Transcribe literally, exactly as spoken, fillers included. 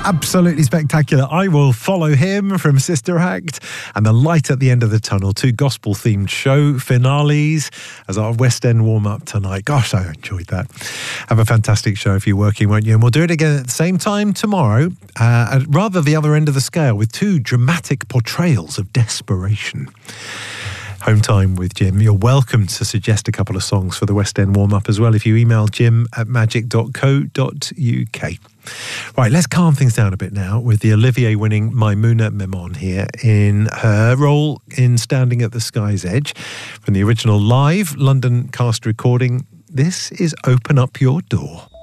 Absolutely spectacular. I Will Follow Him from Sister Act, and The Light at the End of the Tunnel, two gospel-themed show finales as our West End warm-up tonight. Gosh, I enjoyed that. Have a fantastic show if you're working, won't you? And we'll do it again at the same time tomorrow, uh, at rather the other end of the scale, with two dramatic portrayals of desperation. Home Time with Jim. You're welcome to suggest a couple of songs for the West End warm-up as well if you email jim at magic dot co dot uk. Right, let's calm things down a bit now with the Olivier-winning Maimouna Memon here in her role in Standing at the Sky's Edge. From the original live London cast recording, this is Open Up Your Door.